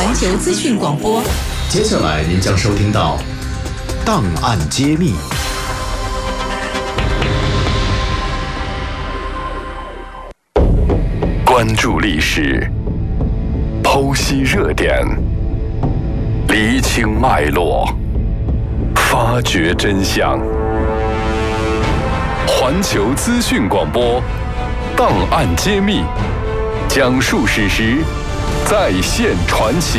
环球资讯广播。 接下来您将收听到档案揭秘。 关注历史，剖析热点，厘清脉络，发掘真相。环球资讯广播，档案揭秘，讲述史实，再现传奇。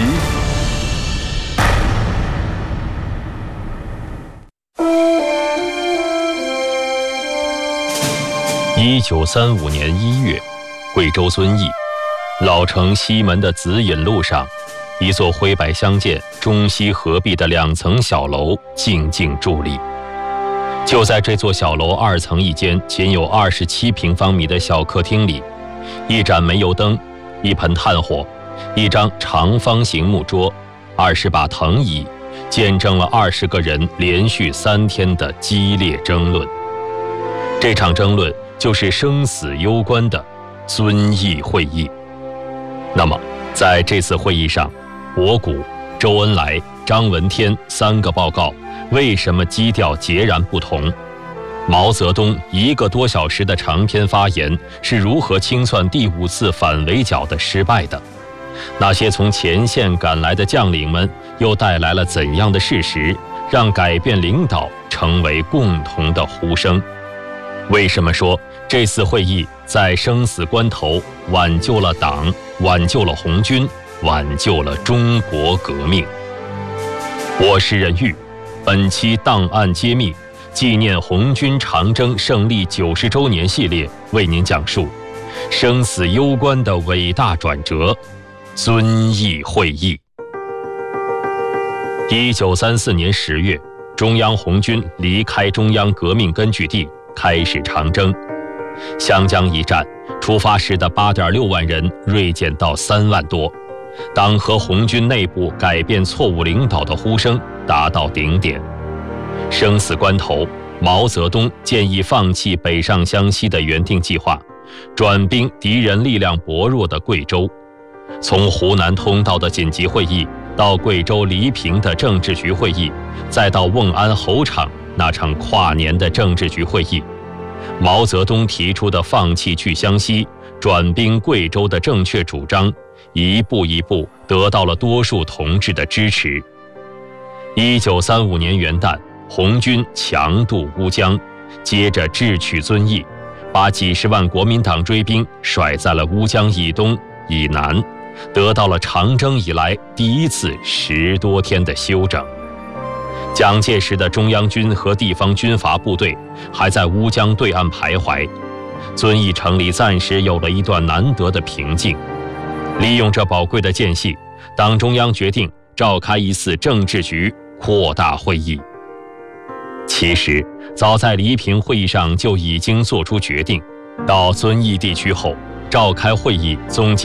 1935年1月，贵州遵义老城西门的紫引路上，一座灰白相间、中西合璧的2层小楼静静伫立。就在这座小楼2层一间仅有27平方米的小客厅里，一盏煤油灯，一盆炭火，一张长方形木桌，20把藤椅，见证了20个人连续3天的激烈争论。这场争论就是生死攸关的遵义会议。那么在这次会议上，博古、周恩来、张闻天3个报告为什么基调截然不同？毛泽东1个多小时的长篇发言是如何清算第5次反围剿的失败的？那些从前线赶来的将领们又带来了怎样的事实，让改变领导成为共同的呼声？为什么说这次会议在生死关头挽救了党，挽救了红军，挽救了中国革命？我是任玉，本期档案揭秘纪念红军长征胜利90周年系列，为您讲述生死攸关的伟大转折——遵义会议。1934年10月，中央红军离开中央革命根据地，开始长征。湘江一战出发时的8.6万人锐减到3万多，党和红军内部改变错误领导的呼声达到顶点。生死关头，毛泽东建议放弃北上湘西的原定计划，转兵敌人力量薄弱的贵州。从湖南通道的紧急会议，到贵州黎平的政治局会议，再到瓮安侯场那场跨年的政治局会议，毛泽东提出的放弃去湘西、转兵贵州的正确主张，一步一步得到了多数同志的支持。1935年元旦，红军强渡乌江，接着智取遵义，把几十万国民党追兵甩在了乌江以东、以南，得到了长征以来第1次10多天的休整。蒋介石的中央军和地方军阀部队还在乌江对岸徘徊，遵义城里暂时有了一段难得的平静。利用这宝贵的间隙，党中央决定召开一次政治局扩大会议。其实早在黎平会议上就已经做出决定，到遵义地区后召开会议总结